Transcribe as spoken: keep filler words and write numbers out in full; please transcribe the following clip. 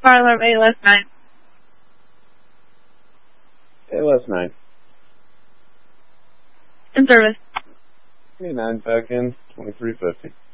Fire alarm A L S nine. A L S nine. In service. Okay, nine seconds, twenty-three fifty.